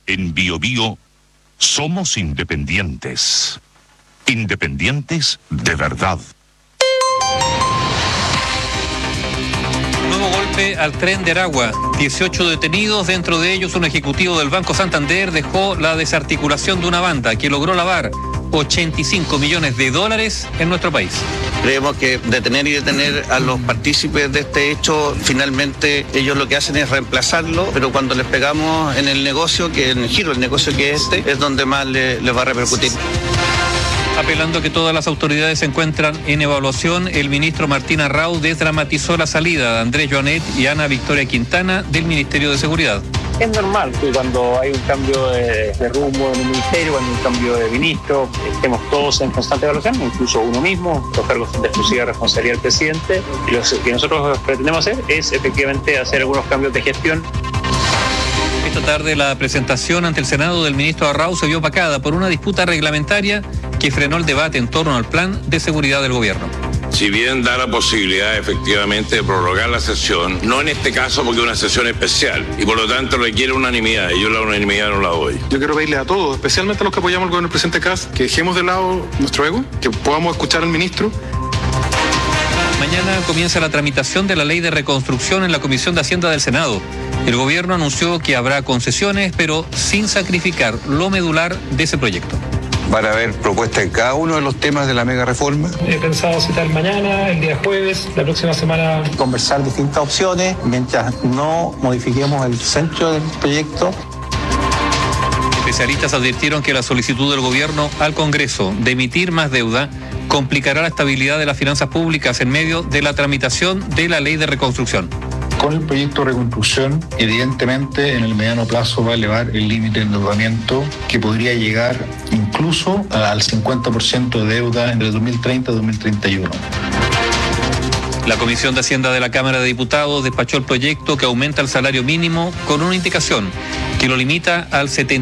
En Bio Bio somos independientes. Independientes de verdad. Nuevo golpe al tren de Aragua. 18 detenidos, dentro de ellos un ejecutivo del Banco Santander dejó la desarticulación de una banda que logró lavar 85 millones de dólares en nuestro país. Creemos que detener y detener a los partícipes de este hecho, finalmente ellos lo que hacen es reemplazarlo, pero cuando les pegamos en el negocio, que en el giro del negocio que es este, es donde más les va a repercutir. Apelando a que todas las autoridades se encuentran en evaluación, el ministro Martín Arrau desdramatizó la salida de Andrés Joanet y Ana Victoria Quintana del Ministerio de Seguridad. Es normal que cuando hay un cambio de rumbo en un ministerio, cuando hay un cambio de ministro, estemos todos en constante evaluación, incluso uno mismo, los cargos de exclusiva responsabilidad del presidente. Y lo que nosotros pretendemos hacer es efectivamente hacer algunos cambios de gestión. Esta tarde la presentación ante el Senado del ministro Arrau se vio opacada por una disputa reglamentaria que frenó el debate en torno al plan de seguridad del gobierno. Si bien da la posibilidad efectivamente de prorrogar la sesión, no en este caso porque es una sesión especial y por lo tanto requiere unanimidad y yo la unanimidad no la doy. Yo quiero pedirle a todos, especialmente a los que apoyamos al gobierno del presidente Kast, que dejemos de lado nuestro ego, que podamos escuchar al ministro. Mañana comienza la tramitación de la ley de reconstrucción en la Comisión de Hacienda del Senado. El gobierno anunció que habrá concesiones, pero sin sacrificar lo medular de ese proyecto. Van a haber propuestas en cada uno de los temas de la mega reforma. He pensado citar mañana, el día jueves, la próxima semana. Conversar distintas opciones mientras no modifiquemos el centro del proyecto. Especialistas advirtieron que la solicitud del gobierno al Congreso de emitir más deuda complicará la estabilidad de las finanzas públicas en medio de la tramitación de la ley de reconstrucción. Con el proyecto de reconstrucción, evidentemente en el mediano plazo va a elevar el límite de endeudamiento que podría llegar incluso al 50% de deuda entre 2030 y 2031. La Comisión de Hacienda de la Cámara de Diputados despachó el proyecto que aumenta el salario mínimo con una indicación que lo limita al 70%.